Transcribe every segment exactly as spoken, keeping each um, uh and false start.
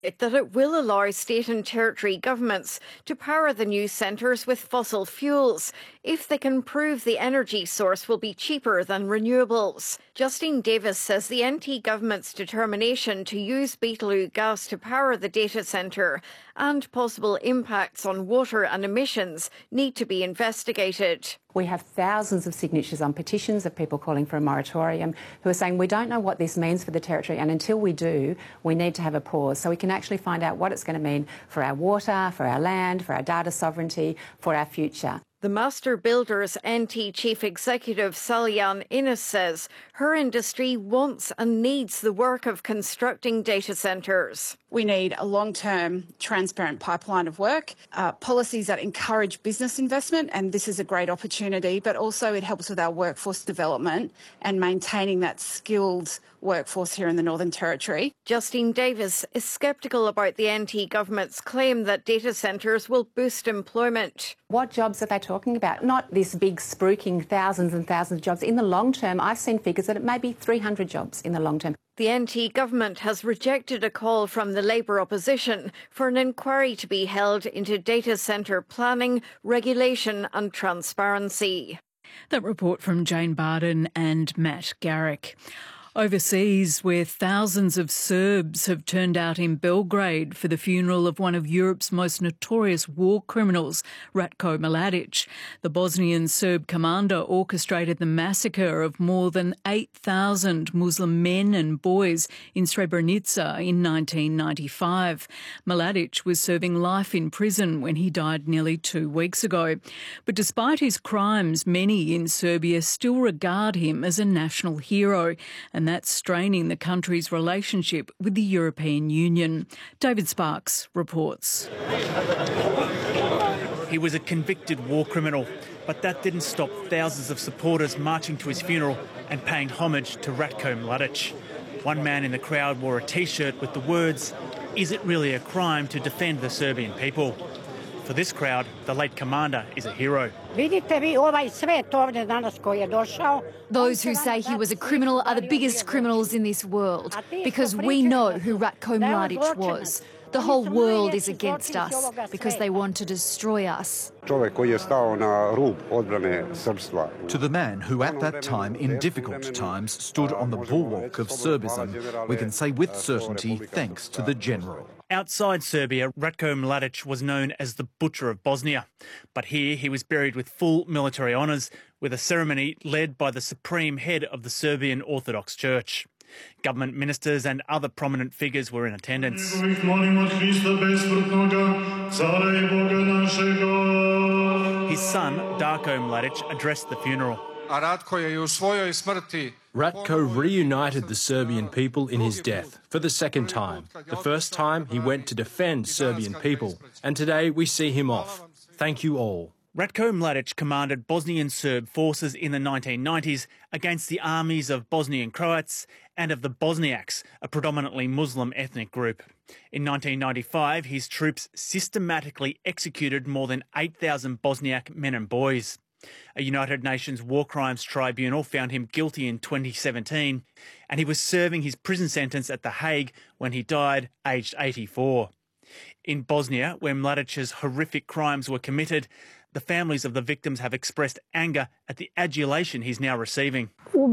it that it will allow state and territory governments to power the new centres with fossil fuels if they can prove the energy source will be cheaper than renewables. Justine Davis says the N T government's determination to use Beetaloo gas to power the data centre and possible impacts on water and emissions need to be investigated. We have thousands of signatures on petitions of people calling for a moratorium who are saying we don't know what this means for the territory, and until we do, we need to have a pause so we can actually find out what it's going to mean for our water, for our land, for our data sovereignty, for our future. The Master Builders N T Chief Executive Salyan Innes says her industry wants and needs the work of constructing data centres. We need a long-term, transparent pipeline of work, uh, policies that encourage business investment, and this is a great opportunity, but also it helps with our workforce development and maintaining that skilled workforce here in the Northern Territory. Justine Davis is sceptical about the N T government's claim that data centres will boost employment. What jobs are they talking about? Not this big spruiking thousands and thousands of jobs. In the long term, I've seen figures that it may be three hundred jobs in the long term. The N T government has rejected a call from the Labour opposition for an inquiry to be held into data centre planning, regulation and transparency. That report from Jane Barden and Matt Garrick. Overseas, where thousands of Serbs have turned out in Belgrade for the funeral of one of Europe's most notorious war criminals, Ratko Mladic. The Bosnian Serb commander orchestrated the massacre of more than eight thousand Muslim men and boys in Srebrenica in nineteen ninety-five. Mladic was serving life in prison when he died nearly two weeks ago. But despite his crimes, many in Serbia still regard him as a national hero, and that's straining the country's relationship with the European Union. David Sparks reports. He was a convicted war criminal, but that didn't stop thousands of supporters marching to his funeral and paying homage to Ratko Mladic. One man in the crowd wore a T-shirt with the words, "Is it really a crime to defend the Serbian people?" For this crowd, the late commander is a hero. Those who say he was a criminal are the biggest criminals in this world, because we know who Ratko Mladic was. The whole world is against us because they want to destroy us. To the man who at that time, in difficult times, stood on the bulwark of Serbism, we can say with certainty thanks to the general. Outside Serbia, Ratko Mladic was known as the Butcher of Bosnia. But here he was buried with full military honours, with a ceremony led by the supreme head of the Serbian Orthodox Church. Government ministers and other prominent figures were in attendance. His son, Darko Mladic, addressed the funeral. Ratko reunited the Serbian people in his death for the second time. The first time he went to defend Serbian people, and today we see him off. Thank you all. Ratko Mladic commanded Bosnian Serb forces in the nineteen nineties against the armies of Bosnian Croats and of the Bosniaks, a predominantly Muslim ethnic group. In nineteen ninety-five, his troops systematically executed more than eight thousand Bosniak men and boys. A United Nations War Crimes Tribunal found him guilty in twenty seventeen, and he was serving his prison sentence at The Hague when he died, aged eighty-four. In Bosnia, where Mladic's horrific crimes were committed, the families of the victims have expressed anger at the adulation he's now receiving.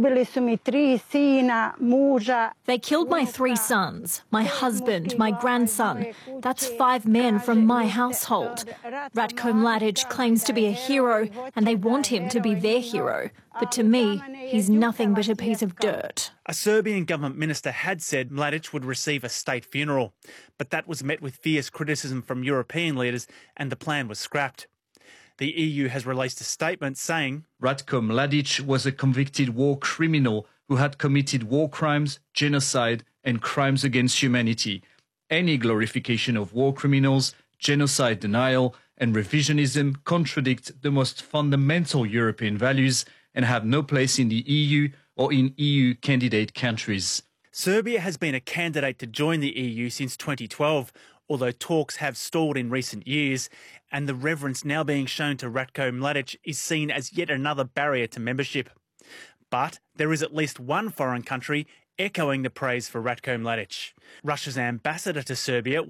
They killed my three sons, my husband, my grandson. That's five men from my household. Ratko Mladic claims to be a hero, and they want him to be their hero. But to me, he's nothing but a piece of dirt. A Serbian government minister had said Mladic would receive a state funeral, but that was met with fierce criticism from European leaders and the plan was scrapped. The E U has released a statement saying, Ratko Mladic was a convicted war criminal who had committed war crimes, genocide and crimes against humanity. Any glorification of war criminals, genocide denial and revisionism contradict the most fundamental European values and have no place in the E U or in E U candidate countries. Serbia has been a candidate to join the E U since twenty twelve, although talks have stalled in recent years, and the reverence now being shown to Ratko Mladic is seen as yet another barrier to membership. But there is at least one foreign country echoing the praise for Ratko Mladic. Russia's ambassador to Serbia